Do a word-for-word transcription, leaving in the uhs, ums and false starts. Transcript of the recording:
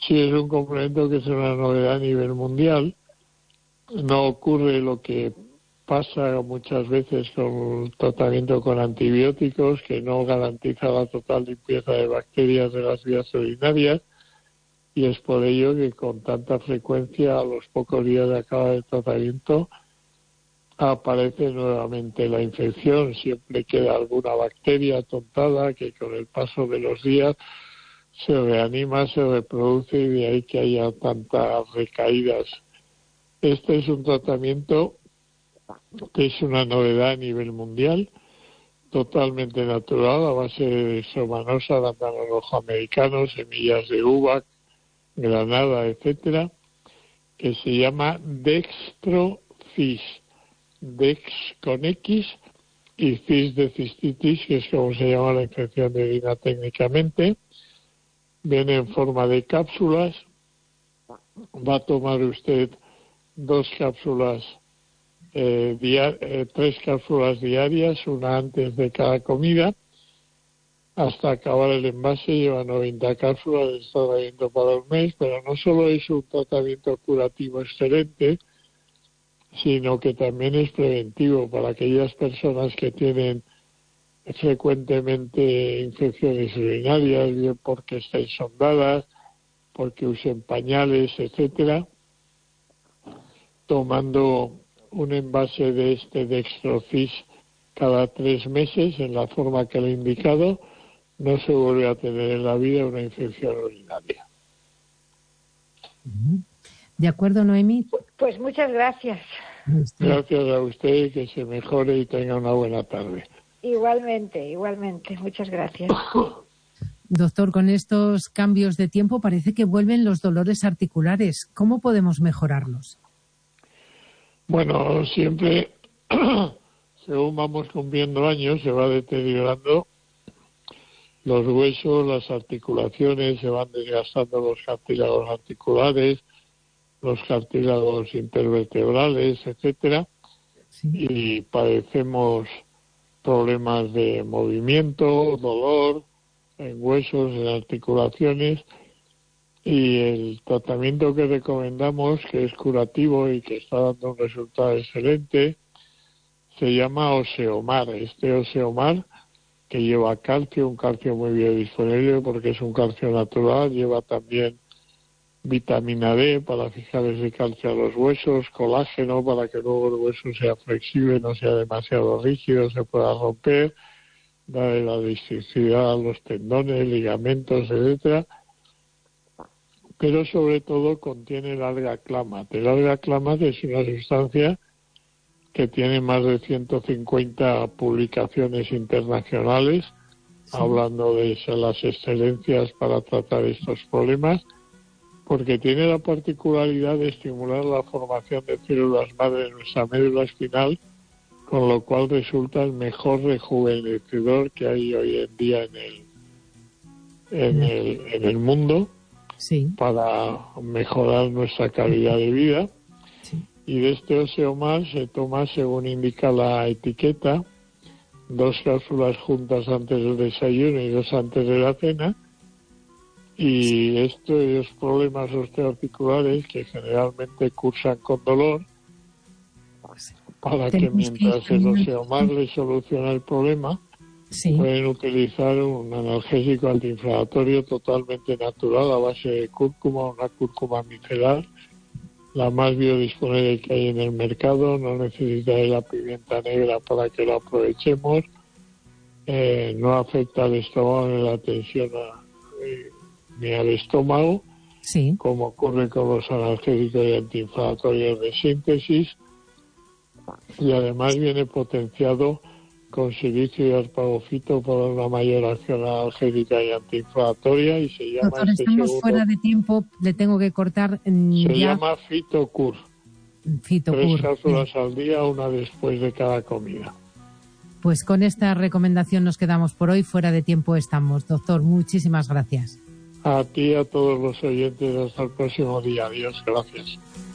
Sí, es un complemento que es una novedad a nivel mundial. No ocurre lo que pasa muchas veces con el tratamiento con antibióticos, que no garantiza la total limpieza de bacterias de las vías urinarias, y es por ello que con tanta frecuencia, a los pocos días de acabar el tratamiento, aparece nuevamente la infección. Siempre queda alguna bacteria atontada que con el paso de los días se reanima, se reproduce, y de ahí que haya tantas recaídas. Este es un tratamiento que es una novedad a nivel mundial, totalmente natural, a base de dextromanosa, arándano rojo americano, semillas de uva, granada, etcétera, que se llama Dextrofis, Dex con X y Cis de cistitis, que es como se llama la infección de orina técnicamente. Viene en forma de cápsulas. Va a tomar usted dos cápsulas eh, diar- eh, tres cápsulas diarias, una antes de cada comida. Hasta acabar el envase lleva noventa cápsulas de tratamiento para un mes, pero no solo es un tratamiento curativo excelente, sino que también es preventivo para aquellas personas que tienen frecuentemente infecciones urinarias, bien porque estén sondadas, porque usen pañales, etcétera. Tomando un envase de este Dextrofis cada tres meses en la forma que le he indicado, no se vuelve a tener en la vida una infección urinaria. De acuerdo, Noemí. Pues muchas gracias. Gracias a usted, que se mejore y tenga una buena tarde. Igualmente, igualmente. Muchas gracias. Doctor, con estos cambios de tiempo parece que vuelven los dolores articulares. ¿Cómo podemos mejorarlos? Bueno, siempre, según vamos cumpliendo años, se va deteriorando los huesos, las articulaciones, se van desgastando los cartílagos articulares, los cartílagos intervertebrales, etcétera, sí. Y padecemos problemas de movimiento, dolor en huesos, en articulaciones, y el tratamiento que recomendamos, que es curativo y que está dando un resultado excelente, se llama Oseomar. Este Oseomar, que lleva calcio, un calcio muy biodisponible porque es un calcio natural, lleva también vitamina D para fijar ese calcio a los huesos, colágeno para que luego el hueso sea flexible, no sea demasiado rígido, se pueda romper, darle la elasticidad a los tendones, ligamentos, etcétera. Pero sobre todo contiene el alga clamat. El alga clamat es una sustancia que tiene más de ciento cincuenta publicaciones internacionales, sí, hablando de las excelencias para tratar estos problemas, porque tiene la particularidad de estimular la formación de células madre en nuestra médula espinal, con lo cual resulta el mejor rejuvenecedor que hay hoy en día en el, en el, en el mundo, sí, para mejorar nuestra calidad de vida. Sí. Y de este Oseomar se toma, según indica la etiqueta, dos cápsulas juntas antes del desayuno y dos antes de la cena. Y estos problemas osteoarticulares, que generalmente cursan con dolor, para que mientras el Oseomar le soluciona el problema, sí, pueden utilizar un analgésico antiinflamatorio totalmente natural a base de cúrcuma, una cúrcuma micelar, la más biodisponible que hay en el mercado. No necesita de la pimienta negra para que lo aprovechemos, eh, no afecta al estómago ni la tensión a, eh, ni al estómago, sí, como ocurre con los analgésicos y antiinflamatorios de síntesis, y además viene potenciado con silicio y arpagofito para una mayor acción analgésica y antiinflamatoria, y se llama... Doctor, este estamos segundo, fuera de tiempo, le tengo que cortar. Mmm, se ya... llama Fitocur. Fitocur. Tres cápsulas sí. al día, una después de cada comida. Pues con esta recomendación nos quedamos por hoy. Fuera de tiempo estamos. Doctor, muchísimas gracias. A ti y a todos los oyentes, hasta el próximo día. Adiós, gracias.